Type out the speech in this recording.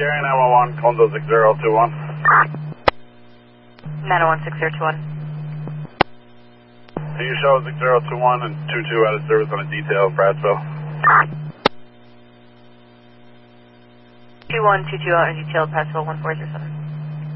Gary 911, Conzo 6021. 901-6021. Can you show 6021 and 22 out of service on a detail of Bradsville? 2122 out of detail, Bradsville 1407.